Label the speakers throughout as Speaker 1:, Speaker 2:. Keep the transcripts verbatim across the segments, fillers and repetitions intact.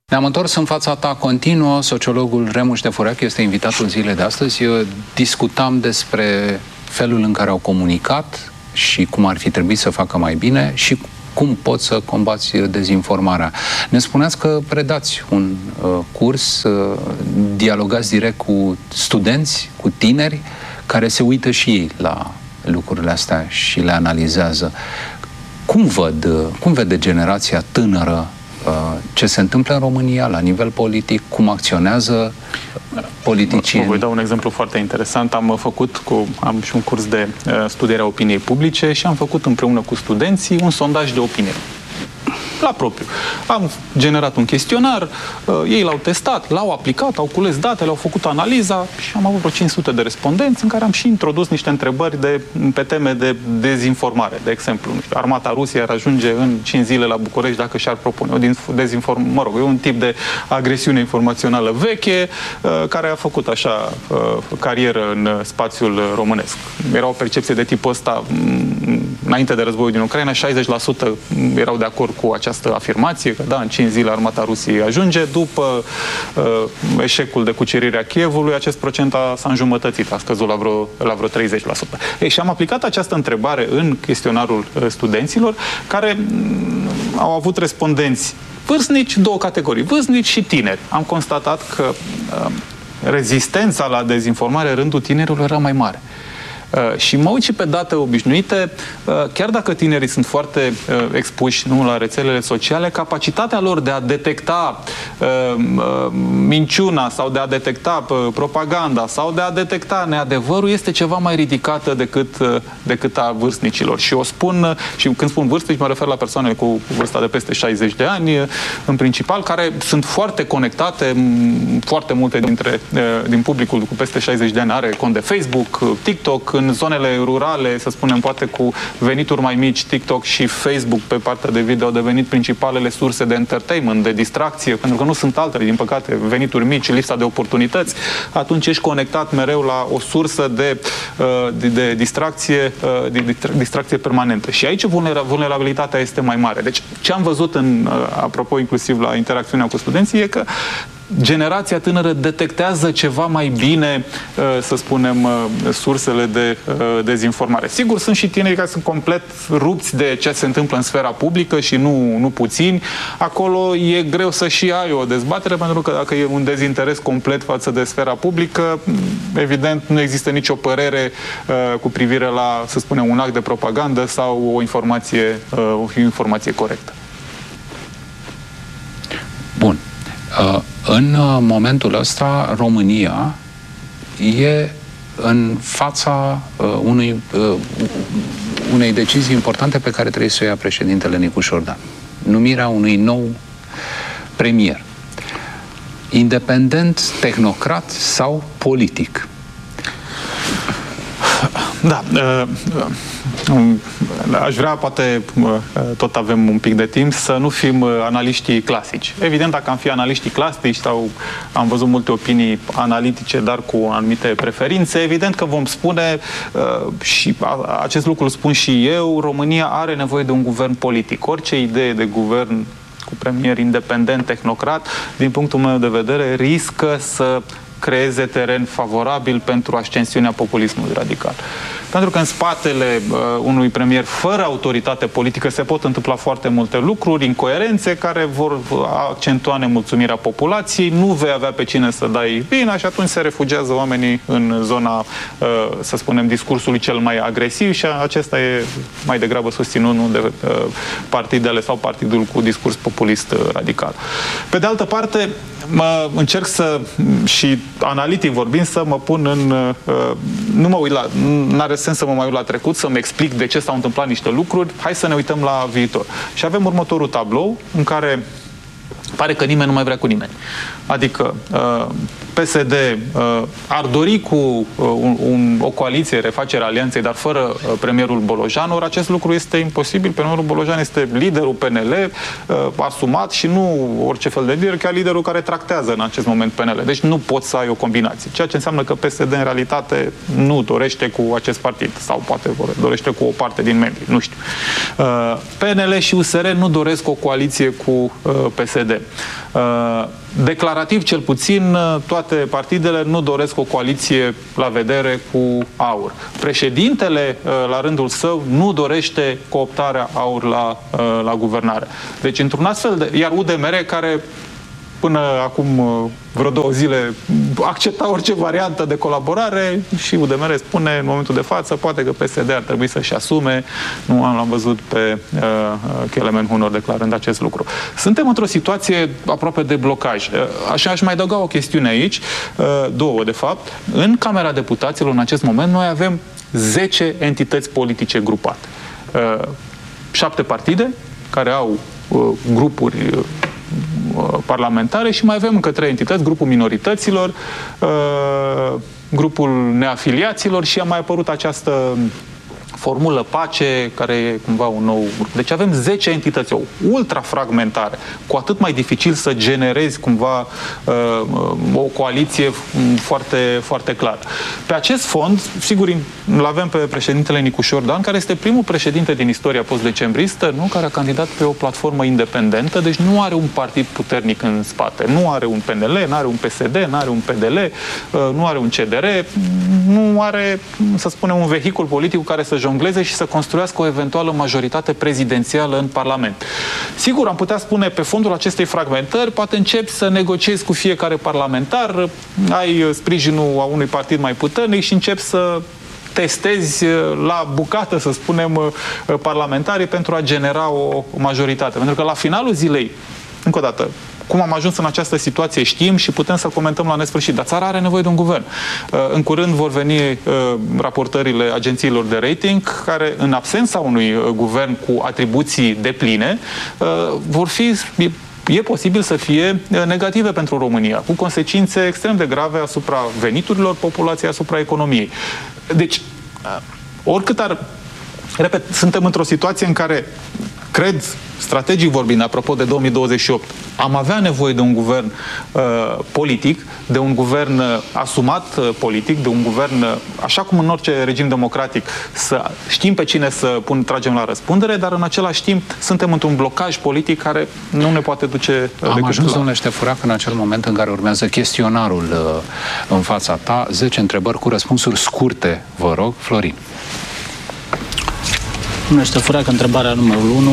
Speaker 1: Ne-am întors în fața ta continuă. Sociologul Remu Șteforeac este invitatul zilei de astăzi. Eu discutam despre felul în care au comunicat și cum ar fi trebuit să facă mai bine și cum poți să combați dezinformarea. Ne spuneați că predați un uh, curs, uh, dialogați direct cu studenți, cu tineri, care se uită și ei la lucrurile astea și le analizează. Cum văd, uh, cum vede generația tânără ce se întâmplă în România la nivel politic, cum acționează politicienii?
Speaker 2: Vă voi da un exemplu foarte interesant. Am făcut cu, am și un curs de uh, studiere a opiniei publice și am făcut împreună cu studenții un sondaj de opinie. La propriu. Am generat un chestionar, uh, ei l-au testat, l-au aplicat, au cules datele, au făcut analiza și am avut vreo cinci sute de respondenți în care am și introdus niște întrebări de, pe teme de dezinformare. De exemplu, nu știu, armata Rusiei ar ajunge în cinci zile la București dacă și-ar propune o dezinformare, mă rog, e un tip de agresiune informațională veche uh, care a făcut așa uh, carieră în spațiul românesc. Era o percepție de tipul ăsta înainte de războiul din Ucraina, șaizeci la sută erau de acord cu această afirmație, că da, în cinci zile armata Rusiei ajunge. După uh, eșecul de cucerire a Kievului, acest procent s-a înjumătățit, a scăzut la vreo, la vreo treizeci la sută. Ei, și am aplicat această întrebare în chestionarul uh, studenților, care mm, au avut respondenți vârstnici, două categorii, vârstnici și tineri. Am constatat că uh, rezistența la dezinformare în rândul tinerilor era mai mare. Uh, și mă uit și pe date obișnuite, uh, chiar dacă tinerii sunt foarte uh, expuși nu, la rețelele sociale, capacitatea lor de a detecta uh, uh, minciuna sau de a detecta uh, propaganda sau de a detecta neadevărul este ceva mai ridicată decât, uh, decât a vârstnicilor. Și o spun, uh, și când spun vârstnici, mă refer la persoane cu vârsta de peste șaizeci de ani, uh, în principal, care sunt foarte conectate, foarte multe dintre, uh, din publicul cu peste șaizeci de ani are cont de Facebook, uh, TikTok. În zonele rurale, să spunem, poate cu venituri mai mici, TikTok și Facebook pe partea de video au devenit principalele surse de entertainment, de distracție, pentru că nu sunt altele, din păcate, venituri mici, lipsa de oportunități, atunci ești conectat mereu la o sursă de, de, de distracție, de distracție permanentă. Și aici vulnerabilitatea este mai mare. Deci, ce am văzut, în, apropo inclusiv la interacțiunea cu studenții, e că generația tânără detectează ceva mai bine, să spunem, sursele de dezinformare. Sigur, sunt și tineri care sunt complet rupți de ce se întâmplă în sfera publică și nu, nu puțini. Acolo e greu să și ai o dezbatere, pentru că dacă e un dezinteres complet față de sfera publică, evident, nu există nicio părere cu privire la, să spunem, un act de propagandă sau o informație, o informație corectă.
Speaker 1: Bun. În momentul ăsta, România e în fața unui, unei decizii importante pe care trebuie să o ia președintele Nicu Șordan. Numirea unui nou premier. Independent, tehnocrat sau politic?
Speaker 2: Da. Uh, uh, aș vrea, poate uh, tot avem un pic de timp, să nu fim uh, analiștii clasici. Evident, dacă am fi analiștii clasici sau am văzut multe opinii analitice, dar cu anumite preferințe, evident că vom spune, uh, și a, acest lucru îl spun și eu, România are nevoie de un guvern politic. Orice idee de guvern cu premier independent, tehnocrat, din punctul meu de vedere, riscă să creeze teren favorabil pentru ascensiunea populismului radical. Pentru că în spatele uh, unui premier fără autoritate politică se pot întâmpla foarte multe lucruri, incoerențe, care vor accentua nemulțumirea populației, nu vei avea pe cine să dai vina și atunci se refugiază oamenii în zona, uh, să spunem, discursului cel mai agresiv și acesta e mai degrabă susținut nu de uh, partidele sau partidul cu discurs populist uh, radical. Pe de altă parte, mă încerc să, și analitic vorbind, să mă pun în... Uh, nu mă uit la... N-are sens să mă mai uit la trecut, să-mi explic de ce s-au întâmplat niște lucruri. Hai să ne uităm la viitor. Și avem următorul tablou în care pare că nimeni nu mai vrea cu nimeni. Adică uh, P S D uh, ar dori cu uh, un, un, o coaliție, refacerea alianței, dar fără uh, premierul Bolojan, ori acest lucru este imposibil. Premierul Bolojan este liderul P N L, uh, asumat și nu orice fel de lider, chiar liderul care tractează în acest moment P N L. Deci nu poți să ai o combinație. Ceea ce înseamnă că P S D în realitate nu dorește cu acest partid sau poate dorește cu o parte din membrii, nu știu. Uh, P N L și U S R nu doresc o coaliție cu uh, P S D. Uh, declarativ, cel puțin, toate partidele nu doresc o coaliție la vedere cu AUR. Președintele, la rândul său, nu dorește cooptarea AUR la, la guvernare. Deci, într-un astfel de... Iar U D M R, care până acum vreo două zile accepta orice variantă de colaborare, și U D M R spune în momentul de față, poate că P S D ar trebui să-și asume. Nu am l-am văzut pe uh, Kelemen Hunor declarând acest lucru. Suntem într-o situație aproape de blocaj. Uh, așa aș mai adăuga o chestiune aici, uh, două de fapt. În Camera Deputaților, în acest moment, noi avem zece entități politice grupate. Uh, șapte partide care au uh, grupuri uh, parlamentare și mai avem încă trei entități, grupul minorităților, grupul neafiliaților și a mai apărut această formulă PACE, care e cumva un nou grup. Deci avem zece entități, o ultrafragmentare, cu atât mai dificil să generezi cumva o coaliție foarte, foarte clară. Pe acest fond, sigur, îl avem pe președintele Nicu Șordan, care este primul președinte din istoria post-decembristă, nu? Care a candidat pe o platformă independentă, deci nu are un partid puternic în spate. Nu are un P N L, nu are un P S D, nu are un P D L, nu are un C D R, nu are, să spunem, un vehicul politic care să jongleze și să construiască o eventuală majoritate prezidențială în Parlament. Sigur, am putea spune, pe fondul acestei fragmentări, poate începi să negociezi cu fiecare parlamentar, ai sprijinul a unui partid mai puternic și începi să testezi la bucată, să spunem, parlamentarii pentru a genera o majoritate. Pentru că la finalul zilei, încă o dată, cum am ajuns în această situație știm și putem să comentăm la nesfârșit, dar țara are nevoie de un guvern. În curând vor veni raportările agențiilor de rating, care, în absența unui guvern cu atribuții depline, vor fi... e posibil să fie negative pentru România, cu consecințe extrem de grave asupra veniturilor populației, asupra economiei. Deci, oricât ar... Repet, suntem într-o situație în care, cred, strategic vorbind, apropo de două mii douăzeci și opt, am avea nevoie de un guvern uh, politic, de un guvern uh, asumat uh, politic, de un guvern, uh, așa cum în orice regim democratic, să știm pe cine să pun, tragem la răspundere, dar în același timp suntem într-un blocaj politic care nu ne poate duce uh,
Speaker 1: Am ajuns, domnule Ștefurac, în acel moment în care urmează chestionarul uh, în fața ta, zece întrebări cu răspunsuri scurte, vă rog. Florin.
Speaker 3: Domnule Ștefurac, întrebarea numărul unu.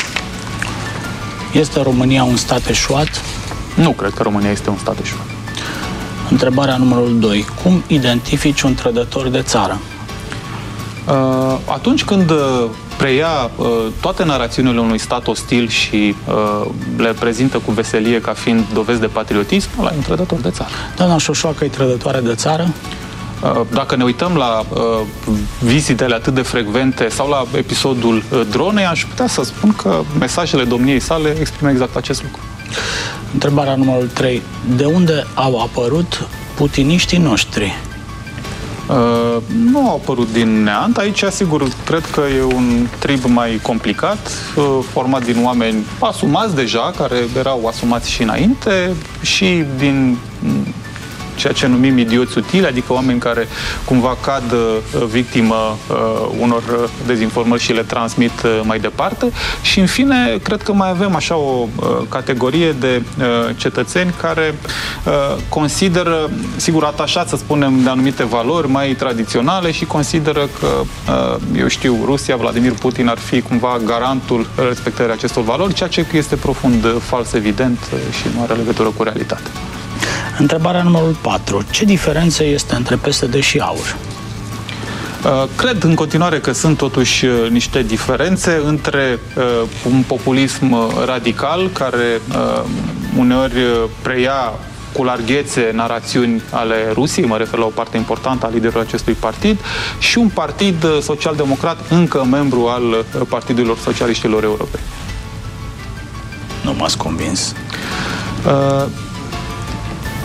Speaker 3: Este România un stat eșuat?
Speaker 2: Nu cred că România este un stat eșuat.
Speaker 3: Întrebarea numărul doi. Cum identifici un trădător de țară?
Speaker 2: Uh, atunci când uh, preia uh, toate narațiunile unui stat ostil și uh, le prezintă cu veselie ca fiind dovezi de patriotism, ăla e un trădător de țară.
Speaker 3: Doamna Șoșoacă e trădătoare de țară?
Speaker 2: Dacă ne uităm la uh, vizitele atât de frecvente sau la episodul uh, dronei, aș putea să spun că mesajele domniei sale exprimă exact acest lucru.
Speaker 3: Întrebarea numărul trei. De unde au apărut putiniștii noștri?
Speaker 2: Uh, nu au apărut din neant. Aici, sigur, cred că e un trib mai complicat, uh, format din oameni asumați deja, care erau asumați și înainte, și din ceea ce numim idioți utili, adică oameni care cumva cad uh, victimă uh, unor dezinformări și le transmit uh, mai departe. Și, în fine, cred că mai avem așa o uh, categorie de uh, cetățeni care uh, consideră, sigur, atașați, să spunem, de anumite valori mai tradiționale și consideră că, uh, eu știu, Rusia, Vladimir Putin ar fi cumva garantul respectării acestor valori, ceea ce este profund uh, fals, evident, uh, și nu are legătură cu realitatea.
Speaker 3: Întrebarea numărul patru. Ce diferență este între P S D și AUR?
Speaker 2: Cred în continuare că sunt totuși niște diferențe între uh, un populism radical care uh, uneori preia cu larghețe narațiuni ale Rusiei, mă refer la o parte importantă a liderului acestui partid, și un partid social-democrat încă membru al Partidelor Socialiștilor Europeni.
Speaker 3: Nu m-ați convins.
Speaker 2: Uh,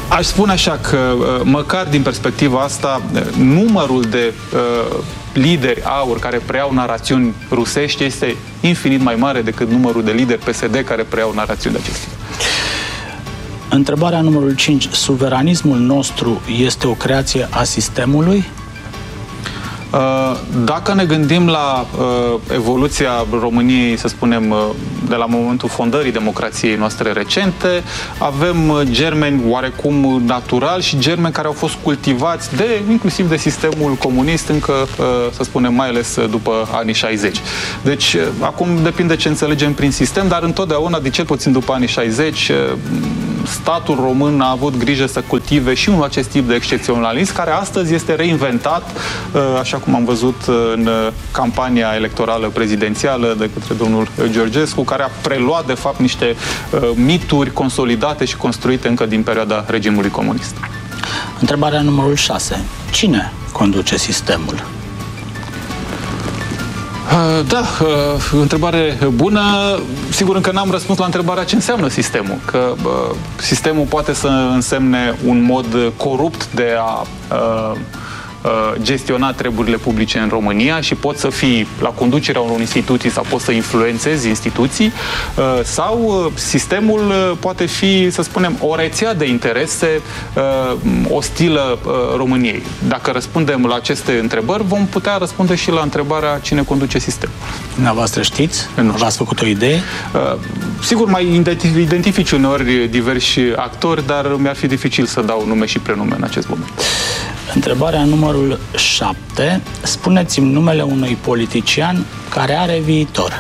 Speaker 2: Aș spune așa că, măcar din perspectiva asta, numărul de uh, lideri aur care preiau narațiuni rusești este infinit mai mare decât numărul de lideri P S D care preiau narațiuni de acest tip.
Speaker 3: Întrebarea numărul cinci. Suveranismul nostru este o creație a sistemului?
Speaker 2: Dacă ne gândim la evoluția României, să spunem, de la momentul fondării democrației noastre recente, avem germeni oarecum natural și germeni care au fost cultivați de, inclusiv de sistemul comunist, încă, să spunem, mai ales după anii șaizeci. Deci, acum depinde ce înțelegem prin sistem, dar întotdeauna, de cel puțin după anii șaizeci, statul român a avut grijă să cultive și un acest tip de excepționalism, care astăzi este reinventat, așa cum am văzut în campania electorală prezidențială de către domnul Georgescu, care a preluat, de fapt, niște mituri consolidate și construite încă din perioada regimului comunist.
Speaker 3: Întrebarea numărul șase. Cine conduce sistemul?
Speaker 2: Da, întrebare bună. Sigur, încă n-am răspuns la întrebarea ce înseamnă sistemul. Că sistemul poate să însemne un mod corupt de a gestiona treburile publice în România și poți să fii la conducerea unor instituții sau poți să influențezi instituții, sau sistemul poate fi, să spunem, o rețea de interese ostilă României. Dacă răspundem la aceste întrebări, vom putea răspunde și la întrebarea cine conduce sistemul.
Speaker 3: Dumneavoastră știți? V-ați făcut o idee?
Speaker 2: Sigur, mai identifici uneori diversi actori, dar mi-ar fi dificil să dau nume și prenume în acest moment.
Speaker 3: Întrebarea numărul șapte. Spuneți-mi numele unui politician care are viitor.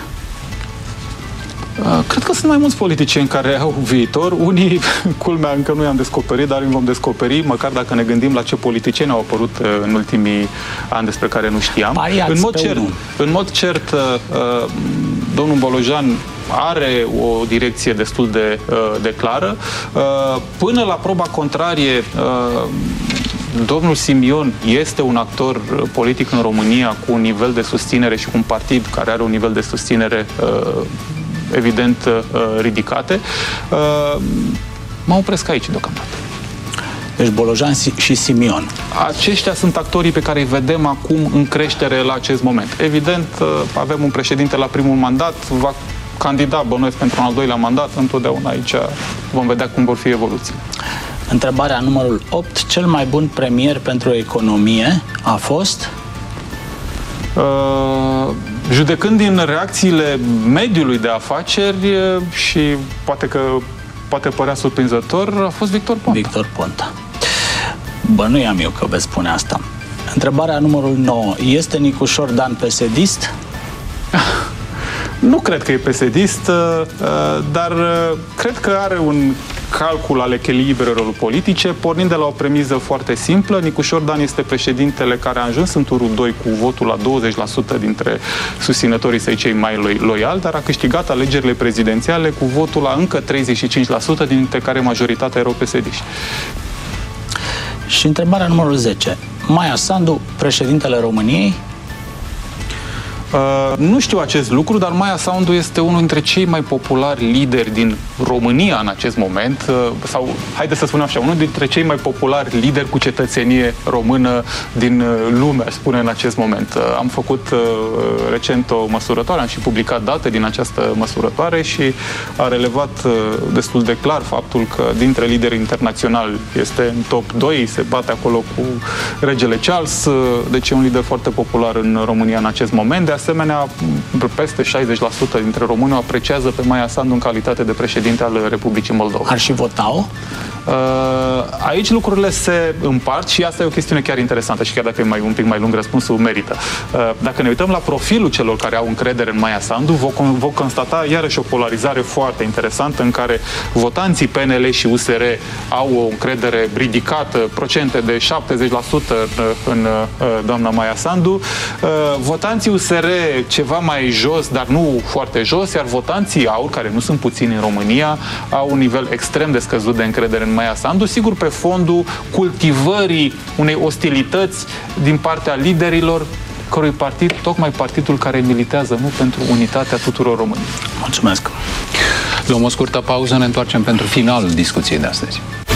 Speaker 2: Cred că sunt mai mulți politicieni care au viitor. Unii, culmea, încă nu i-am descoperit, dar îi vom descoperi, măcar dacă ne gândim la ce politicieni au apărut în ultimii ani despre care nu știam. În mod, cert, în mod cert, domnul Bolojan are o direcție destul de, de clară. Până la proba contrarie, domnul Simion este un actor politic în România cu un nivel de susținere și cu un partid care are un nivel de susținere evident ridicate. Mă opresc aici deocamdată.
Speaker 3: Deci Bolojan și Simion.
Speaker 2: Aceștia sunt actorii pe care îi vedem acum în creștere la acest moment. Evident, avem un președinte la primul mandat, va candida, bănuiesc, pentru un al doilea mandat. Întotdeauna aici vom vedea cum vor fi evoluții.
Speaker 3: Întrebarea numărul opt. Cel mai bun premier pentru economie a fost?
Speaker 2: Uh, judecând din reacțiile mediului de afaceri și poate că poate părea surprinzător, a fost Victor Ponta.
Speaker 3: Victor Ponta. Bănuiam eu că veți spune asta. Întrebarea numărul nouă. Este Nicușor Dan P S D-ist?
Speaker 2: Nu cred că e P S D-ist, dar cred că are un calcul al echilibrelor politice, pornind de la o premiză foarte simplă. Nicușor Dan este președintele care a ajuns în turul doi cu votul la douăzeci la sută dintre susținătorii săi cei mai loiali, dar a câștigat alegerile prezidențiale cu votul la încă treizeci și cinci la sută, dintre care majoritatea erau P S D-iști.
Speaker 3: Și întrebarea numărul zece. Maia Sandu, președintele României?
Speaker 2: Uh, nu știu acest lucru, dar Maia Sandu este unul dintre cei mai populari lideri din România în acest moment, uh, sau, haideți să spunem așa, unul dintre cei mai populari lideri cu cetățenie română din uh, lume, aș spune, în acest moment. Uh, am făcut uh, recent o măsurătoare, am și publicat date din această măsurătoare și a relevat uh, destul de clar faptul că dintre liderii internaționali este în top doi, se bate acolo cu regele Charles, uh, deci e un lider foarte popular în România în acest moment. De asemenea, peste șaizeci la sută dintre români o apreciază pe Maia Sandu în calitate de președinte al Republicii Moldova.
Speaker 3: Ar și vota-o?
Speaker 2: Aici lucrurile se împart și asta e o chestiune chiar interesantă și chiar dacă e mai, un pic mai lung, răspunsul merită. Dacă ne uităm la profilul celor care au încredere în Maia Sandu, vom constata iarăși o polarizare foarte interesantă în care votanții P N L și U S R au o încredere ridicată, procente de șaptezeci la sută în doamna Maia Sandu, votanții U S R ceva mai jos, dar nu foarte jos, iar votanții AUR, care nu sunt puțini în România, au un nivel extrem de scăzut de încredere în Maia Sandu, sigur pe fondul cultivării unei ostilități din partea liderilor cărui partid, tocmai partidul care militează nu pentru unitatea tuturor românilor.
Speaker 3: Mulțumesc!
Speaker 1: Luăm o scurtă pauză, ne întoarcem pentru finalul discuției de astăzi.